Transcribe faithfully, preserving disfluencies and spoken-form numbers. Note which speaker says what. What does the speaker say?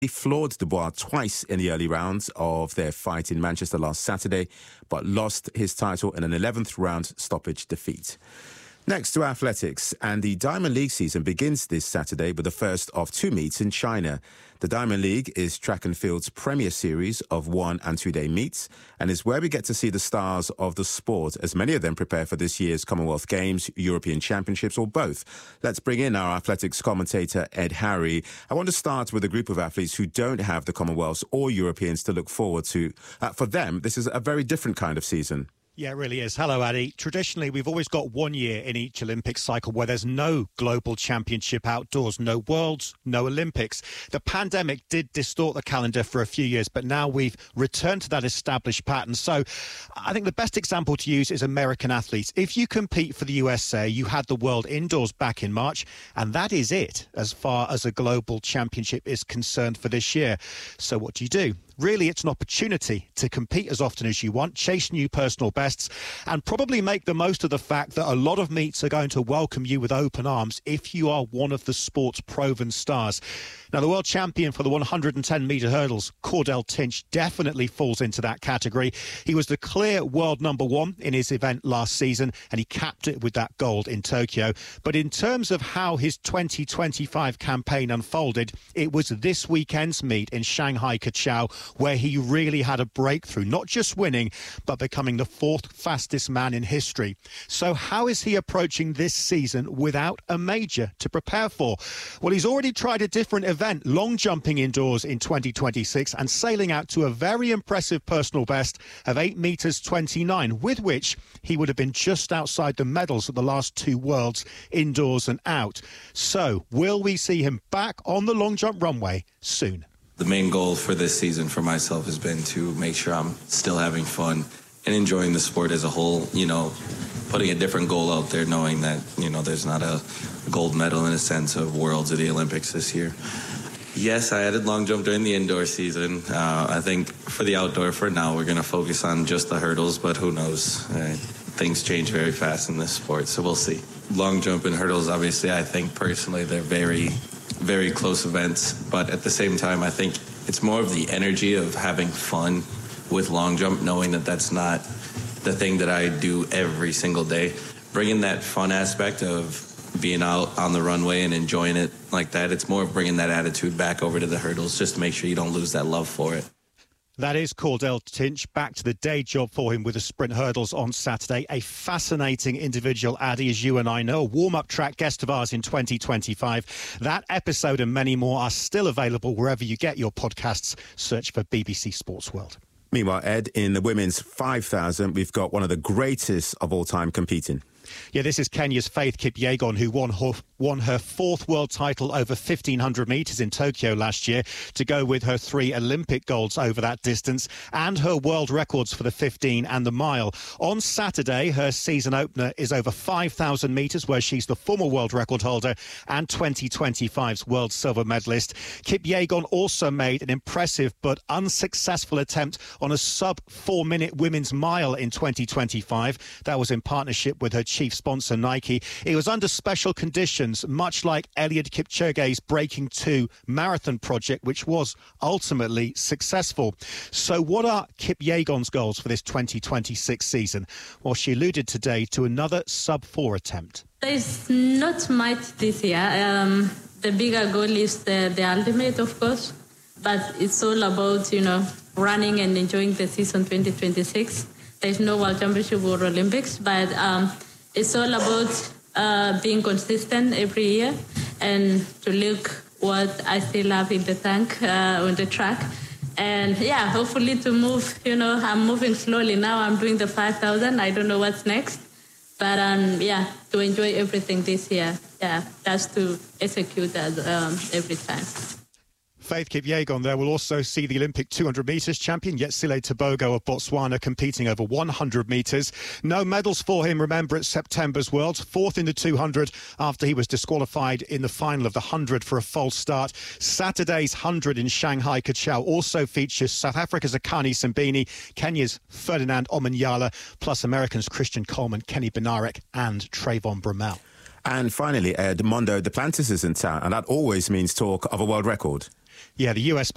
Speaker 1: He floored Dubois twice in the early rounds of their fight in Manchester last Saturday, but lost his title in an eleventh round stoppage defeat. Next to athletics, and the Diamond League season begins this Saturday with the first of two meets in China. The Diamond League is track and field's premier series of one and two-day meets and is where we get to see the stars of the sport, as many of them prepare for this year's Commonwealth Games, European Championships, or both. Let's bring in our athletics commentator, Ed Harry. I want to start with a group of athletes who don't have the Commonwealths or Europeans to look forward to. Uh, for them, this is a very different kind of season.
Speaker 2: Yeah, it really is. Hello, Addy. Traditionally, we've always got one year in each Olympic cycle where there's no global championship outdoors, no Worlds, no Olympics. The pandemic did distort the calendar for a few years, but now we've returned to that established pattern. So I think the best example to use is American athletes. If you compete for the U S A, you had the World Indoors back in March, and that is it as far as a global championship is concerned for this year. So what do you do? Really, it's an opportunity to compete as often as you want, chase new personal bests, and probably make the most of the fact that a lot of meets are going to welcome you with open arms if you are one of the sport's proven stars. Now, the world champion for the one hundred ten metre hurdles, Cordell Tinch, definitely falls into that category. He was the clear world number one in his event last season, and he capped it with that gold in Tokyo. But in terms of how his twenty twenty-five campaign unfolded, it was this weekend's meet in Shanghai Kachao where he really had a breakthrough, not just winning, but becoming the fourth fastest man in history. So how is he approaching this season without a major to prepare for? Well, he's already tried a different event, long jumping indoors in twenty twenty-six, and sailing out to a very impressive personal best of eight metres twenty-nine, with which he would have been just outside the medals at the last two Worlds, indoors and out. So will we see him back on the long jump runway soon?
Speaker 3: The main goal for this season for myself has been to make sure I'm still having fun and enjoying the sport as a whole, you know, putting a different goal out there, knowing that, you know, there's not a gold medal in a sense of Worlds or the Olympics this year. Yes, I added long jump during the indoor season. Uh, I think for the outdoor, for now, we're going to focus on just the hurdles, but who knows? Uh, things change very fast in this sport, so we'll see. Long jump and hurdles, obviously, I think personally they're very... very close events, but at the same time, I think it's more of the energy of having fun with long jump, knowing that that's not the thing that I do every single day. Bringing that fun aspect of being out on the runway and enjoying it like that, it's more of bringing that attitude back over to the hurdles just to make sure you don't lose that love for it.
Speaker 2: That is Cordell Tinch, back to the day job for him with the sprint hurdles on Saturday. A fascinating individual, Addy, as you and I know, a warm-up track guest of ours in twenty twenty-five. That episode and many more are still available wherever you get your podcasts. Search for B B C Sports World.
Speaker 1: Meanwhile, Ed, in the women's five thousand, we've got one of the greatest of all time competing.
Speaker 2: Yeah, this is Kenya's Faith Kipyegon, who won her, won her fourth world title over fifteen hundred metres in Tokyo last year, to go with her three Olympic golds over that distance and her world records for the fifteen and the mile. On Saturday, her season opener is over five thousand metres, where she's the former world record holder and twenty twenty-five's world silver medalist. Kipyegon also made an impressive but unsuccessful attempt on a sub-four-minute women's mile in twenty twenty-five. That was in partnership with her chief sponsor, Nike. It was under special conditions, much like Eliud Kipchoge's Breaking two marathon project, which was ultimately successful. So what are Kipyegon's goals for this twenty twenty-six season? Well, she alluded today to another sub-four attempt.
Speaker 4: It's not much this year. Um, the bigger goal is the, the ultimate, of course, but it's all about, you know, running and enjoying the season twenty twenty-six. There's no World Championship or Olympics, but um, it's all about uh, being consistent every year and to look what I still have in the tank uh, on the track. And yeah, hopefully to move, you know, I'm moving slowly now. I'm doing the five thousand. I don't know what's next. But um, yeah, to enjoy everything this year. Yeah, that's to execute that um, every time.
Speaker 2: Faith Kipyegon there will also see the Olympic two hundred metres champion Yetsile Tebogo of Botswana competing over one hundred metres. No medals for him, remember, at September's Worlds. Fourth in the two hundred after he was disqualified in the final of the one hundred for a false start. Saturday's one hundred in Shanghai Kachao also features South Africa's Akani Simbine, Kenya's Ferdinand Omanyala, plus Americans Christian Coleman, Kenny Benarek and Trayvon Bromell.
Speaker 1: And finally, Ed, Mondo Duplantis is in town, and that always means talk of a world record.
Speaker 2: Yeah, the U S